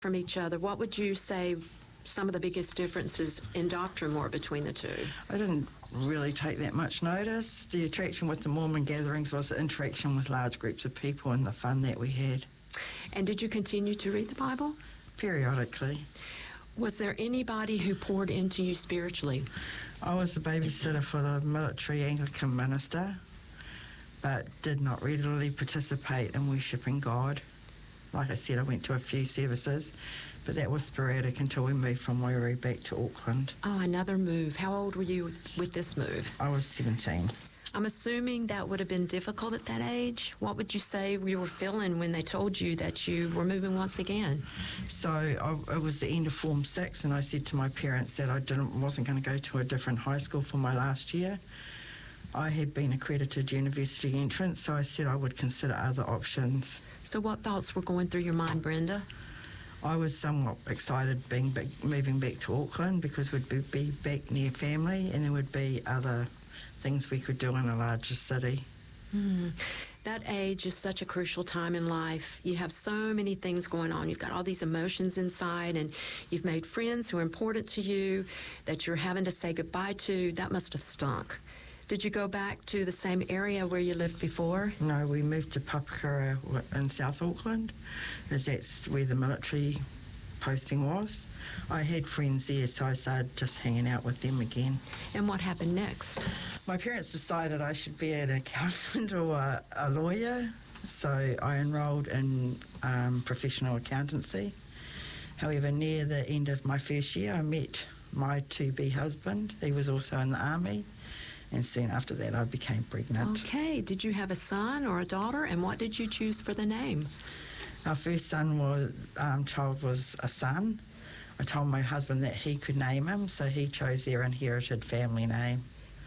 from each other, what would you say some of the biggest differences in doctrine were between the two? I didn't really take that much notice. The attraction with the Mormon gatherings was the interaction with large groups of people and the fun that we had. And did you continue to read the Bible? Periodically. Was there anybody who poured into you spiritually? I was the babysitter for the military Anglican minister, but did not regularly participate in worshipping God. Like I said, I went to a few services, but that was sporadic until we moved from Wairau back to Auckland. Oh, another move. How old were you with this move? I was 17. I'm assuming that would have been difficult at that age. What would you say you were feeling when they told you that you were moving once again? So it was the end of Form 6, and I said to my parents that I wasn't going to go to a different high school for my last year. I had been accredited university entrance, so I said I would consider other options. So what thoughts were going through your mind, Brenda? I was somewhat excited moving back to Auckland because we'd be back near family and there would be other things we could do in a larger city. That age is such a crucial time in life. You have so many things going on. You've got all these emotions inside, and you've made friends who are important to you that you're having to say goodbye to. That must have stunk. Did you go back to the same area where you lived before? No, we moved to Papakura in South Auckland, as that's where the military posting was. I had friends there, so I started just hanging out with them again. And what happened next? My parents decided I should be an accountant or a lawyer, so I enrolled in professional accountancy. However, near the end of my first year, I met my to-be husband. He was also in the army. And soon after that, I became pregnant. Okay. Did you have a son or a daughter? And what did you choose for the name? Our first child was a son. I told my husband that he could name him, so he chose their inherited family name.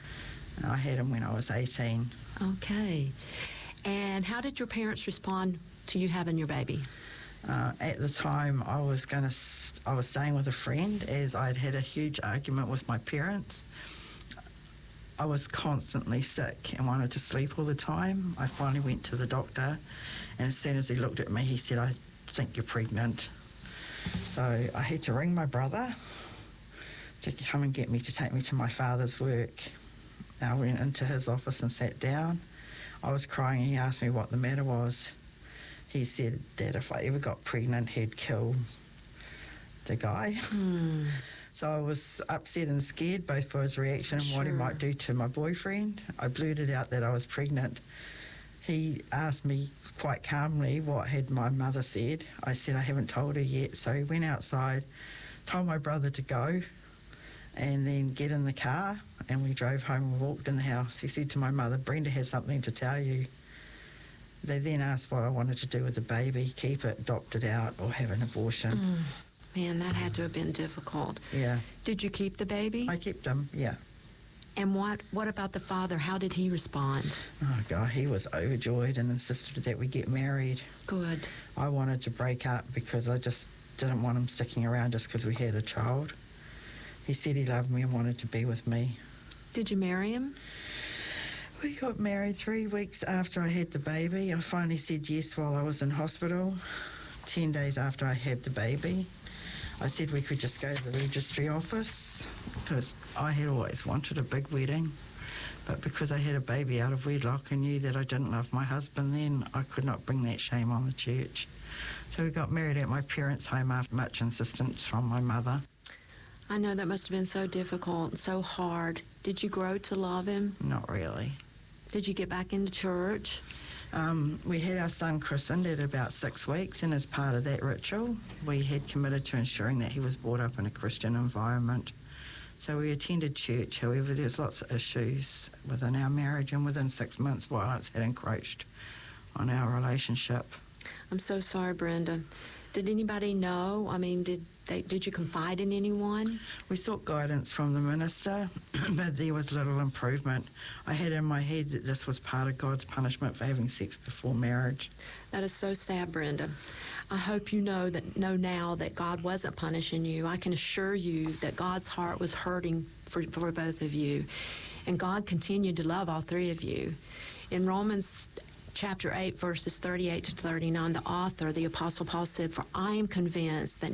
I had him when I was 18. Okay. And how did your parents respond to you having your baby? At the time, I was staying with a friend, as I'd had a huge argument with my parents. I was constantly sick and wanted to sleep all the time. I finally went to the doctor, and as soon as he looked at me, he said, "I think you're pregnant." So I had to ring my brother to come and get me to take me to my father's work. I went into his office and sat down. I was crying, and he asked me what the matter was. He said that if I ever got pregnant, he'd kill the guy. So I was upset and scared, both for his reaction and what he might do to my boyfriend. I blurted out that I was pregnant. He asked me quite calmly what had my mother said. I said I haven't told her yet. So he went outside, told my brother to go, and then get in the car, and we drove home and walked in the house. He said to my mother, "Brenda has something to tell you." They then asked what I wanted to do with the baby, keep it, adopt it out, or have an abortion. Man, that had to have been difficult. Yeah. Did you keep the baby? I kept him, yeah. And what about the father? How did he respond? Oh, God, he was overjoyed and insisted that we get married. Good. I wanted to break up because I just didn't want him sticking around just because we had a child. He said he loved me and wanted to be with me. Did you marry him? We got married 3 weeks after I had the baby. I finally said yes while I was in hospital. 10 days after I had the baby, I said we could just go to the registry office because I had always wanted a big wedding. But because I had a baby out of wedlock and knew that I didn't love my husband then, I could not bring that shame on the church. So we got married at my parents' home after much insistence from my mother. I know that must have been so difficult, so hard. Did you grow to love him? Not really. Did you get back into church? We had our son christened at about 6 weeks, and as part of that ritual, we had committed to ensuring that he was brought up in a Christian environment. So we attended church. However, there's lots of issues within our marriage, and within 6 months, violence had encroached on our relationship. I'm so sorry, Brenda. Did anybody know? I mean, did you confide in anyone? We sought guidance from the minister, but there was little improvement. I had in my head that this was part of God's punishment for having sex before marriage. That is so sad, Brenda. I hope you know now that God wasn't punishing you. I can assure you that God's heart was hurting for both of you, and God continued to love all three of you. In Romans chapter 8, verses 38 to 39, the author, the Apostle Paul said, "For I am convinced that